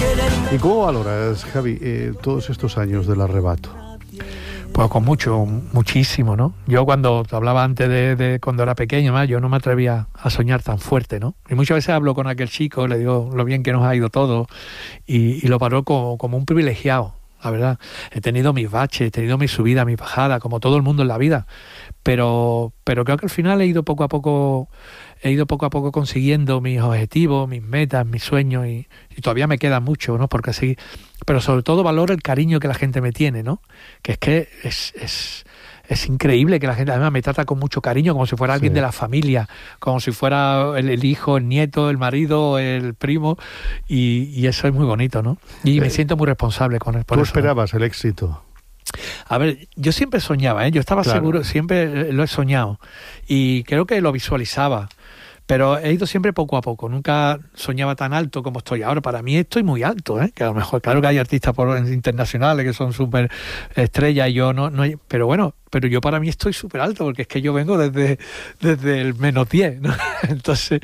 ¿Y cómo valoras, Javi, todos estos años del Arrebato? Pues con muchísimo, ¿no? Yo cuando te hablaba antes de cuando era pequeño, yo no me atrevía a soñar tan fuerte, ¿no? Y muchas veces hablo con aquel chico, le digo lo bien que nos ha ido todo y lo valoro como un privilegiado, la verdad. He tenido mis baches, he tenido mis subidas, mis bajadas, como todo el mundo en la vida, pero creo que al final he ido poco a poco consiguiendo mis objetivos, mis metas, mis sueños y todavía me queda mucho, ¿no? Porque así, pero sobre todo valoro el cariño que la gente me tiene, ¿no? Que es increíble que la gente además me trata con mucho cariño, como si fuera alguien de la familia, como si fuera el hijo, el nieto, el marido, el primo, y eso es muy bonito, ¿no? Y me siento muy responsable con él. ¿Tú esperabas el éxito? A ver, yo siempre soñaba, yo estaba seguro, siempre lo he soñado y creo que lo visualizaba, pero he ido siempre poco a poco, nunca soñaba tan alto como estoy ahora. Para mí estoy muy alto, que a lo mejor, claro que hay artistas internacionales que son súper estrellas y yo no, pero bueno, pero yo para mí estoy súper alto porque es que yo vengo desde el -10, ¿no? Entonces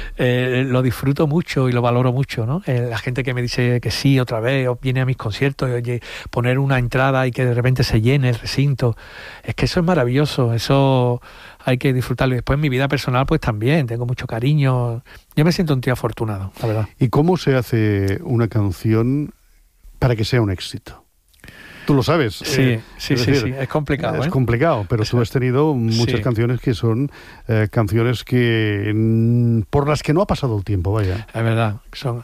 lo disfruto mucho y lo valoro mucho, ¿no? La gente que me dice que sí otra vez, o viene a mis conciertos, oye, poner una entrada y que de repente se llene el recinto, es que eso es maravilloso, eso hay que disfrutarlo. Y después en mi vida personal pues también, tengo mucho cariño, yo me siento un tío afortunado, la verdad. ¿Y cómo se hace una canción para que sea un éxito? Tú lo sabes. Sí, es complicado. Es complicado, pero tú has tenido muchas canciones que son canciones que por las que no ha pasado el tiempo, vaya. Es verdad.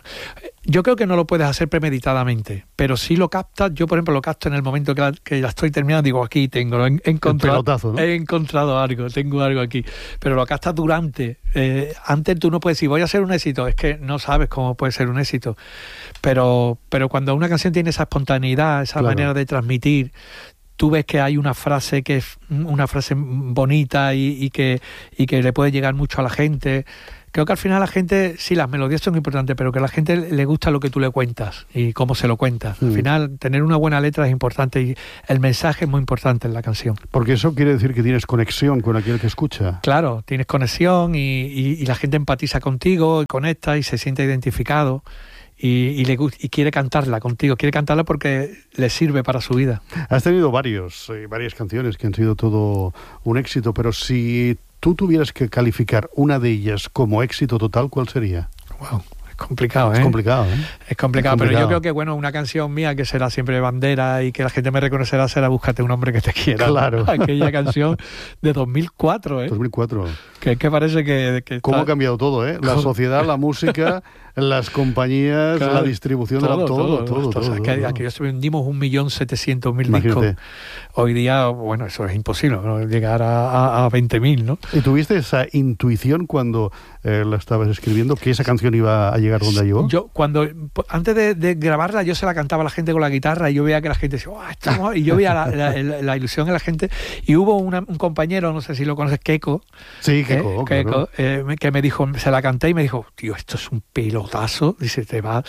Yo creo que no lo puedes hacer premeditadamente, pero si lo captas, yo por ejemplo lo capto en el momento que la estoy terminando, digo, aquí tengo, he encontrado, el pelotazo, ¿no? He encontrado algo, tengo algo aquí, pero lo captas durante. Antes tú no puedes decir, voy a ser un éxito, es que no sabes cómo puede ser un éxito, pero cuando una canción tiene esa espontaneidad, esa manera de transmitir, tú ves que hay una frase que es una frase bonita y que le puede llegar mucho a la gente. Creo que al final la gente, sí, las melodías son importantes, pero que a la gente le gusta lo que tú le cuentas y cómo se lo cuentas. Al final, tener una buena letra es importante y el mensaje es muy importante en la canción. Porque eso quiere decir que tienes conexión con aquel que escucha. Claro, tienes conexión y la gente empatiza contigo, y conecta y se siente identificado. Y quiere cantarla contigo, quiere cantarla porque le sirve para su vida. Has tenido varias canciones que han sido todo un éxito, pero si tú tuvieras que calificar una de ellas como éxito total, ¿cuál sería? Wow, es complicado, Es complicado, ¿eh? Es complicado, pero yo creo que, bueno, una canción mía que será siempre bandera y que la gente me reconocerá será Búscate un hombre que te quiera. Claro. Aquella canción de 2004, 2004. Que parece que ¿Cómo ha cambiado todo, La sociedad, la música, las compañías, la distribución, todo. O sea, que aquellos vendimos 1.700.000 discos. Hoy día, bueno, eso es imposible, ¿no? Llegar a 20.000, ¿no? ¿Y tuviste esa intuición cuando la estabas escribiendo, que esa canción iba a llegar donde llegó? Yo, antes de grabarla, yo se la cantaba a la gente con la guitarra y yo veía que la gente decía, ¡oh, y yo veía la ilusión en la gente. Y hubo un compañero, no sé si lo conoces, Keiko. Sí, Keiko, claro. Que me dijo, se la canté y me dijo, tío, esto es un pelotazo, dice, te va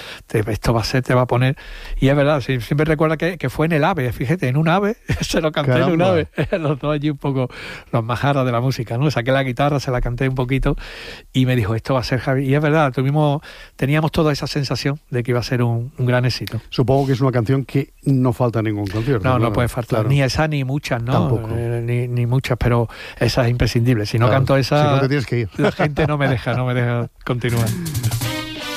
a poner. Y es verdad, siempre recuerda que fue en el AVE, fíjate, en un AVE, se lo canté. Caramba. En un AVE, los dos allí un poco los majaras de la música, ¿no? Saqué la guitarra, se la canté un poquito y me dijo, esto va a ser Javi. Y es verdad, teníamos toda esa sensación de que iba a ser un gran éxito. Supongo que es una canción que no falta en ningún concierto. No puede faltar, claro. Ni esa ni muchas, ¿no? Tampoco. Ni muchas, pero esa es imprescindible. Si no canto esa, si no te tienes que ir. La gente no me deja continuar.